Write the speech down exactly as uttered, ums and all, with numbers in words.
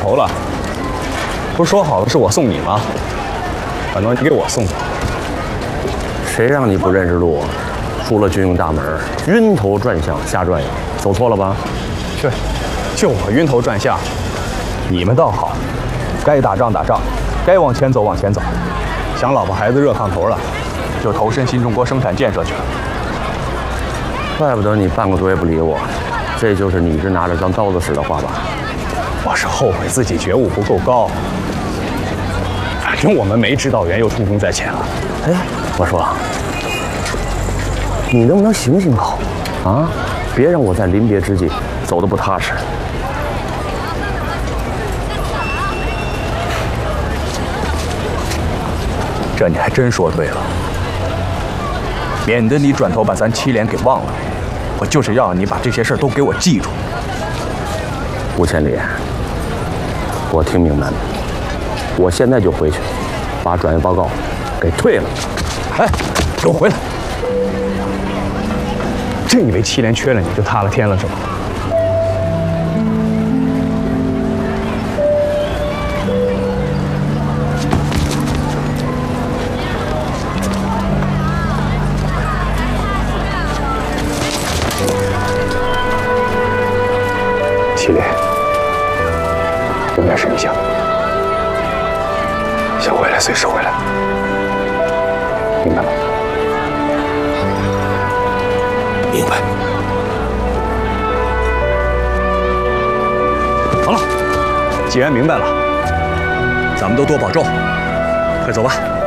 头了。不是说好的是我送你吗？反正你给我送的。 谁让你不认识路啊？出了军营大门，晕头转向瞎转悠，走错了吧？ 是，就我晕头转向，你们倒好，该打仗打仗，该往前走往前走，想老婆孩子热炕头了，就投身新中国生产建设去了。 怪不得你半个多月不理我，这就是你一直拿着当刀子使的话吧？ 我是后悔自己觉悟不够高，反正我们没指导员又冲锋在前了。 哎，我说，你能不能行行好啊？别让我在临别之际走得不踏实。 这你还真说对了，免得你转头把咱七连给忘了。我就是要让你把这些事儿都给我记住。 吴千里，我听明白了，我现在就回去，把转业报告给退了。 哎，给我回来！真以为七连缺了你就塌了天了是吗？七连，永远是你想，想回来随时回来，明白吗？明白。好了，既然明白了，咱们都多保重，快走吧。